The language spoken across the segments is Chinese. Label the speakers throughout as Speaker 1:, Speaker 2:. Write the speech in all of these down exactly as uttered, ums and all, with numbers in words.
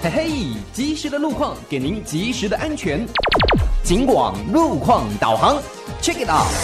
Speaker 1: 嘿嘿，及时的路况给您及时的安全。警广路况导航 ，check it out。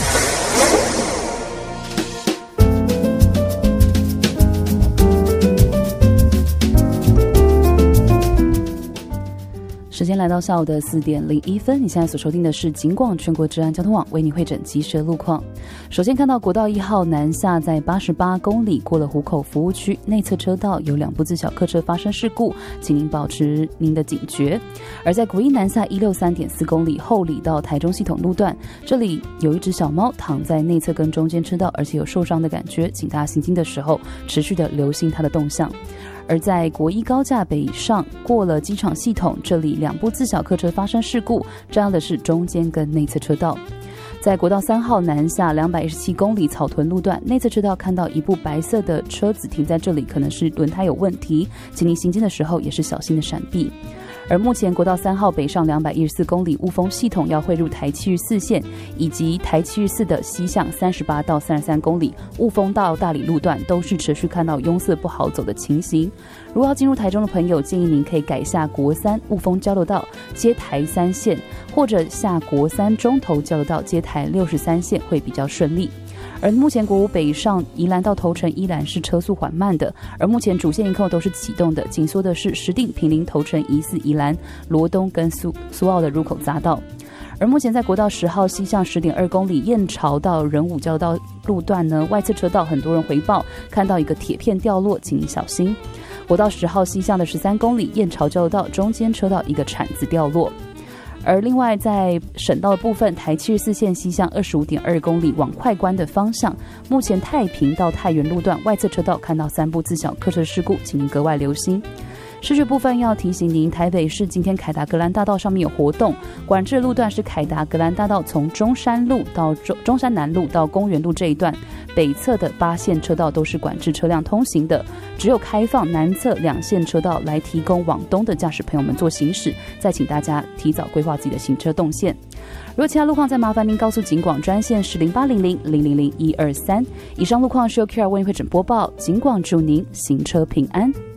Speaker 2: 时间来到下午的四点零一分，你现在所收听的是警广全国治安交通网为你会诊及时的路况。首先看到国道一号南下，在八十八公里过了湖口服务区内侧车道有两部自小客车发生事故，请您保持您的警觉。而在国一南下一六三点四公里后里到台中系统路段，这里有一只小猫躺在内侧跟中间车道，而且有受伤的感觉，请大家行经的时候持续的留心它的动向。而在国一高架北上过了机场系统，这里两部自小客车发生事故，这样的是中间跟内侧车道。在国道三号南下两百一十七公里草屯路段，内侧车道看到一部白色的车子停在这里，可能是轮胎有问题，请您行进的时候也是小心的闪避。而目前国道三号北上两百一十四公里雾峰系统要汇入台七十四线，以及台七十四的西向三十八到三十三公里雾峰到大理路段都是持续看到拥塞不好走的情形。如果要进入台中的朋友，建议您可以改下国三雾峰交流道接台三线，或者下国三中投交流道接台六十三线会比较顺利。而目前国五北上宜兰到头城依然是车速缓慢的，而目前主线一扣都是启动的，紧缩的是石碇、坪林、头城、宜四、宜兰、罗东跟苏苏澳的入口匝道。而目前在国道十号西向 十点二公里燕巢到仁武交流道路段呢，外侧车道很多人回报看到一个铁片掉落，请您小心。国道十号西向的十三公里燕巢交流道中间车道一个铲子掉落。而另外在省道的部分，台七十四线西向 二十五点二公里往快关的方向，目前太平到太原路段外侧车道看到三部自小客车事故，请您格外留心。市区部分要提醒您，台北市今天凯达格兰大道上面有活动，管制路段是凯达格兰大道从中山路到中中山南路到公园路这一段，北侧的八线车道都是管制车辆通行的，只有开放南侧两线车道来提供往东的驾驶朋友们做行驶，再请大家提早规划自己的行车动线。如果其他路况再麻烦您告诉警广专线是零八零零零零零一二三。以上路况是由 Q R 为您会诊播报，警广祝您行车平安。